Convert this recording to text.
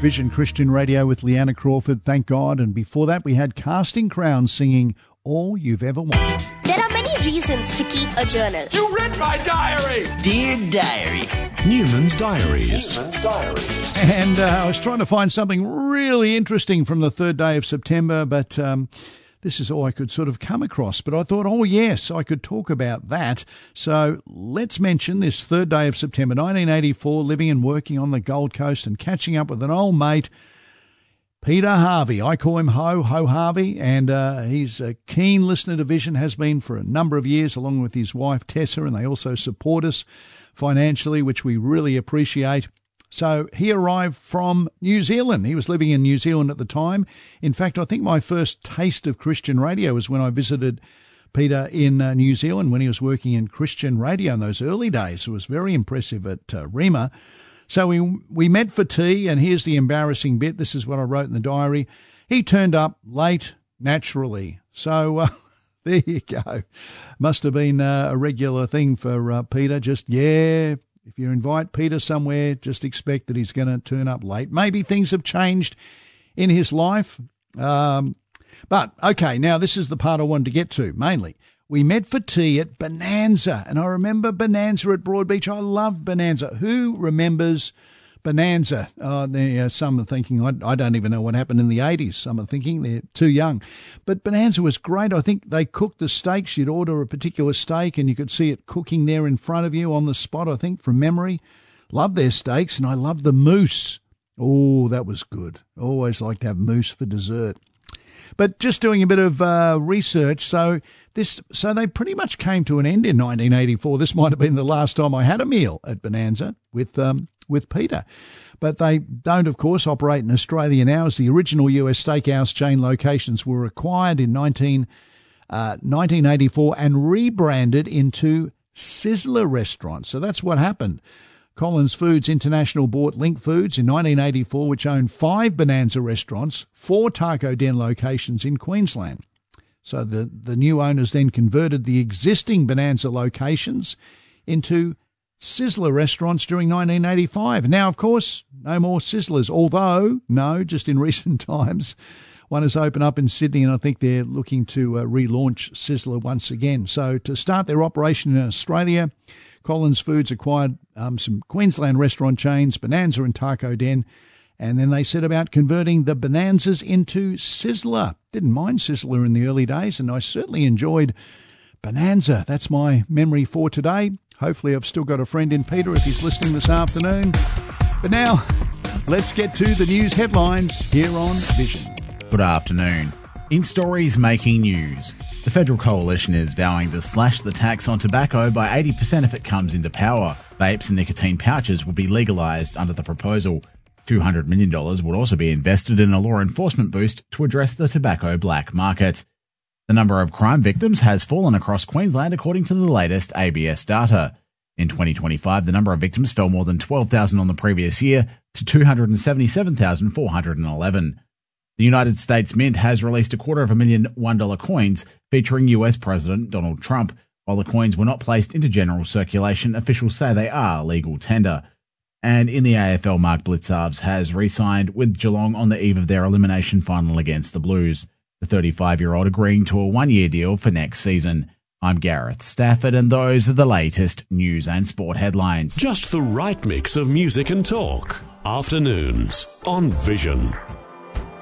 Vision Christian Radio with Leanna Crawford, thank God. And before that, we had Casting Crowns singing All You've Ever Wanted. There are many reasons to keep a journal. You read my diary! Dear Diary. Newman's Diaries. And I was trying to find something really interesting from the third day of September, but this is all I could sort of come across. But I thought, oh, yes, I could talk about that. So let's mention this third day of September 1984, living and working on the Gold Coast and catching up with an old mate, Peter Harvey. I call him Ho Harvey, and he's a keen listener to Vision, has been for a number of years, along with his wife Tessa, and they also support us financially, which we really appreciate. So he arrived from New Zealand. He was living in New Zealand at the time. In fact, I think my first taste of Christian radio was when I visited Peter in New Zealand when he was working in Christian radio in those early days. It was very impressive at Rima. So we met for tea, and here's the embarrassing bit. This is what I wrote in the diary. He turned up late, naturally. So there you go. Must have been a regular thing for Peter. Just, yeah, if you invite Peter somewhere, just expect that he's going to turn up late. Maybe things have changed in his life. But, okay, now this is the part I wanted to get to, mainly. We met for tea at Bonanza, and I remember Bonanza at Broadbeach. I love Bonanza. Who remembers Bonanza? Some are thinking, I don't even know what happened in the 80s. Some are thinking they're too young. But Bonanza was great. I think they cooked the steaks. You'd order a particular steak, and you could see it cooking there in front of you on the spot, I think, from memory. Love their steaks, and I love the mousse. Oh, that was good. Always like to have mousse for dessert. But just doing a bit of research, so they pretty much came to an end in 1984. This might have been the last time I had a meal at Bonanza with Peter. But they don't, of course, operate in Australia now, as the original US steakhouse chain locations were acquired in 1984 and rebranded into Sizzler restaurants. So that's what happened. Collins Foods International bought Link Foods in 1984, which owned 5 Bonanza restaurants, 4 Taco Den locations in Queensland. So the new owners then converted the existing Bonanza locations into Sizzler restaurants during 1985. Now, of course, no more Sizzlers, although, no, just in recent times, one has opened up in Sydney, and I think they're looking to relaunch Sizzler once again. So to start their operation in Australia, Collins Foods acquired some Queensland restaurant chains, Bonanza and Taco Den, and then they set about converting the Bonanzas into Sizzler. Didn't mind Sizzler in the early days, and I certainly enjoyed Bonanza. That's my memory for today. Hopefully I've still got a friend in Peter if he's listening this afternoon. But now, let's get to the news headlines here on Vision. Good afternoon. In stories making news, the Federal Coalition is vowing to slash the tax on tobacco by 80% if it comes into power. Vapes and nicotine pouches will be legalised under the proposal. $200 million would also be invested in a law enforcement boost to address the tobacco black market. The number of crime victims has fallen across Queensland according to the latest ABS data. In 2025, the number of victims fell more than 12,000 on the previous year to 277,411. The United States Mint has released 250,000 $1 coins featuring US President Donald Trump. While the coins were not placed into general circulation, officials say they are legal tender. And in the AFL, Mark Blicavs has re-signed with Geelong on the eve of their elimination final against the Blues. The 35-year-old agreeing to a one-year deal for next season. I'm Gareth Stafford, and those are the latest news and sport headlines. Just the right mix of music and talk. Afternoons on Vision.